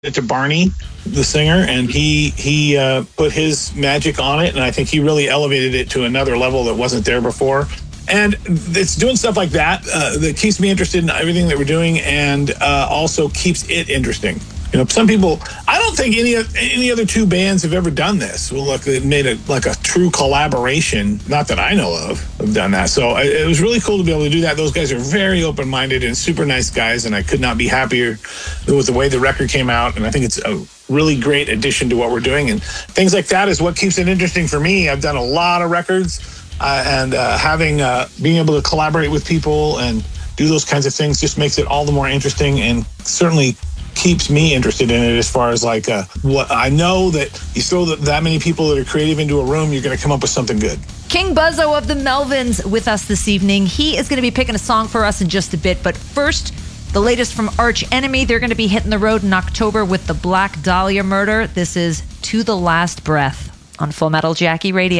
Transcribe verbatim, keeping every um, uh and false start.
it to Barney, the singer, and he he uh, put his magic on it, and I think he really elevated it to another level that wasn't there before. And it's doing stuff like that uh, that keeps me interested in everything that we're doing, and uh, also keeps it interesting. You know, some people, I don't think any any other two bands have ever done this. Well, look, they made it like a true collaboration. Not that I know of, have done that. So it was really cool to be able to do that. Those guys are very open-minded and super nice guys, and I could not be happier with the way the record came out. And I think it's a really great addition to what we're doing. And things like that is what keeps it interesting for me. I've done a lot of records, uh, and uh, having uh, being able to collaborate with people and do those kinds of things just makes it all the more interesting, and certainly keeps me interested in it as far as like uh, what I know that you throw that, that many people that are creative into a room, you're going to come up with something good. King Buzzo of the Melvins with us this evening. He is going to be picking a song for us in just a bit, but first, the latest from Arch Enemy. They're going to be hitting the road in October with the Black Dahlia Murder. This is To the Last Breath on Full Metal Jackie Radio.